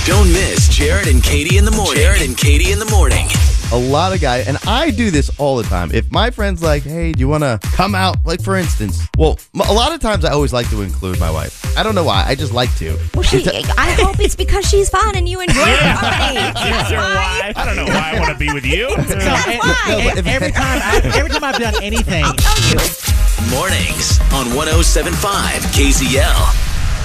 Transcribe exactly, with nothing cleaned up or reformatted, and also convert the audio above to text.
Don't miss Jared and Katie in the morning. Jared and Katie in the morning. A lot of guys, and I do this all the time. If my friend's like, hey, do you want to come out? Like, for instance, well, a lot of times I always like to include my wife. I don't know why. I just like to. Well, she, I hope it's because she's fun and you enjoy her company. That's why. I don't know why I want to be with you. That's why. No, but if- Every time, I, every time I've done anything. I'll tell you. Mornings on one oh seven point five K Z L.